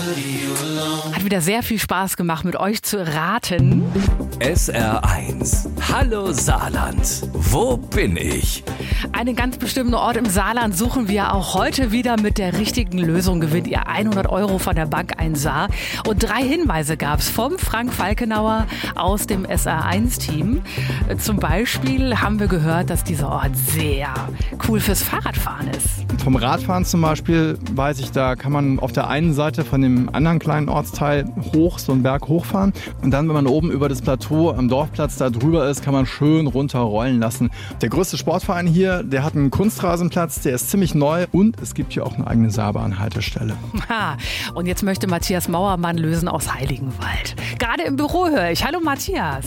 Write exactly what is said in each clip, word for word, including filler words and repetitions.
Hat wieder sehr viel Spaß gemacht, mit euch zu raten. S R eins. Hallo Saarland. Wo bin ich? Einen ganz bestimmten Ort im Saarland suchen wir auch heute wieder. Mit der richtigen Lösung gewinnt ihr hundert Euro von der Bank ein Saar. Und drei Hinweise gab es vom Frank Falkenauer aus dem S R eins Team. Zum Beispiel haben wir gehört, dass dieser Ort sehr cool fürs Fahrradfahren ist. Vom Radfahren zum Beispiel weiß ich, da kann man auf der einen Seite von dem anderen kleinen Ortsteil hoch, so einen Berg hochfahren. Und dann, wenn man oben über das Plateau am Dorfplatz da drüber ist, kann man schön runterrollen lassen. Der größte Sportverein hier, der hat einen Kunstrasenplatz, der ist ziemlich neu. Und es gibt hier auch eine eigene Saarbahnhaltestelle. Ha, und jetzt möchte Matthias Mauermann lösen aus Heiligenwald. Gerade im Büro höre ich. Hallo Matthias.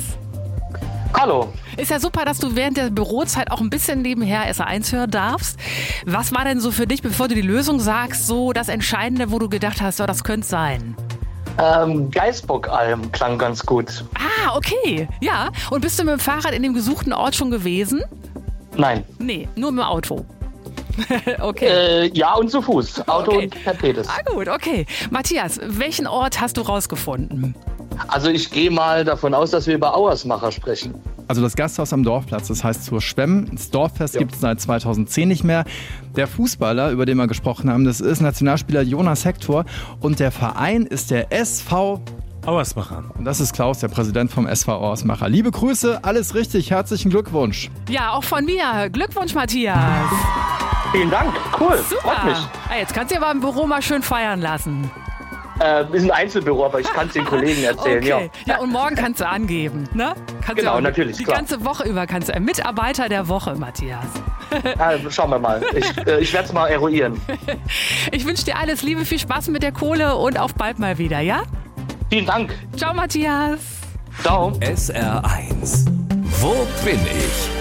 Hallo. Ist ja super, dass du während der Bürozeit auch ein bisschen nebenher S R eins hören darfst. Was war denn so für dich, bevor du die Lösung sagst, so das Entscheidende, wo du gedacht hast, oh, das könnte sein? Ähm, Geisbockalm klang ganz gut. Ah, okay. Ja. Und bist du mit dem Fahrrad in dem gesuchten Ort schon gewesen? Nein. Nee, nur mit dem Auto. Okay. Äh, ja, und zu Fuß. Auto Okay. und per Pedis. Ah gut, okay. Matthias, welchen Ort hast du rausgefunden? Also ich gehe mal davon aus, dass wir über Auersmacher sprechen. Also das Gasthaus am Dorfplatz, das heißt zur Schwemm. Das Dorffest Ja. gibt es seit zweitausendzehn nicht mehr. Der Fußballer, über den wir gesprochen haben, das ist Nationalspieler Jonas Hector. Und der Verein ist der S V Auersmacher. Und das ist Klaus, der Präsident vom S V Auersmacher. Liebe Grüße, alles richtig, herzlichen Glückwunsch. Ja, auch von mir. Glückwunsch, Matthias. Vielen Dank. Cool. Super. Freut mich. Ah, jetzt kannst du aber im Büro mal schön feiern lassen. Äh, ist ein Einzelbüro, aber ich kann es den Kollegen erzählen. Okay. Ja. Ja, und morgen kannst du angeben, ne? Kannst Genau, du auch natürlich, Die klar. ganze Woche über kannst du. Mitarbeiter der Woche, Matthias. Ja, schauen wir mal. Ich, äh, ich werde es mal eruieren. Ich wünsche dir alles Liebe, viel Spaß mit der Kohle und auf bald mal wieder, ja? Vielen Dank. Ciao, Matthias. Ciao. S R eins. Wo bin ich?